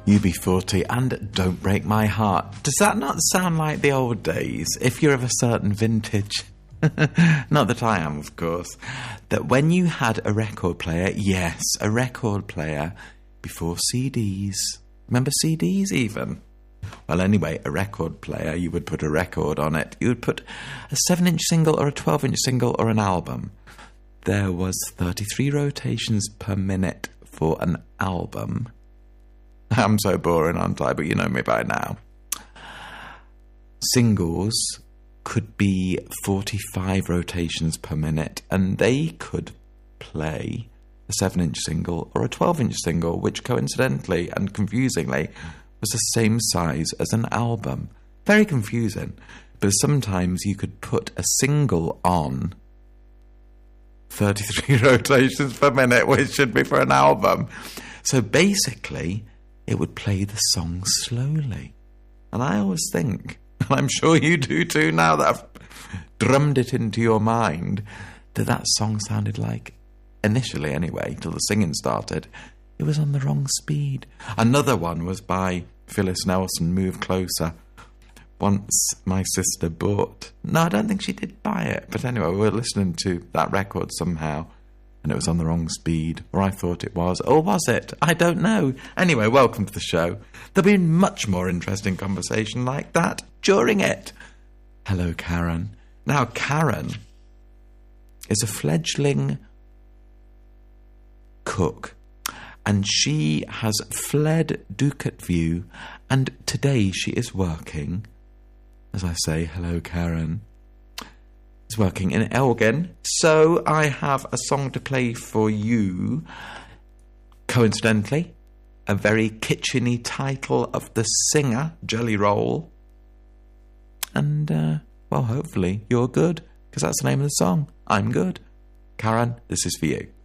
UB40 and Don't Break My Heart. Does that not sound like the old days? If you're of a certain vintage, not that I am, of course, that when you had a record player, yes, a record player before CDs. Remember CDs even? Well, anyway, a record player, you would put a record on it. You would put a 7-inch single or a 12-inch single or an album. There was 33 rotations per minute for an album. I'm so boring, aren't I? But you know me by now. Singles could be 45 rotations per minute, and they could play a 7-inch single or a 12-inch single, which coincidentally and confusingly was the same size as an album. Very confusing, but sometimes you could put a single on 33 rotations per minute, which should be for an album. So basically, it would play the song slowly. And I always think, and I'm sure you do too now that I've drummed it into your mind, that song sounded like, initially anyway, till the singing started, it was on the wrong speed. Another one was by Phyllis Nelson, Move Closer. Once my sister bought... No, I don't think she did buy it. But anyway, we were listening to that record somehow, and it was on the wrong speed, or I thought it was. Or was it? I don't know. Anyway, welcome to the show. There'll be much more interesting conversation like that during it. Hello, Karen. Now, Karen is a fledgling cook, and she has fled Ducat View, and today she is working, as I say, hello, Karen, is working in Elgin. So I have a song to play for you, coincidentally, a very kitcheny title of the singer, Jelly Roll, and, well, hopefully you're good, because that's the name of the song. I'm good. Karen, this is for you.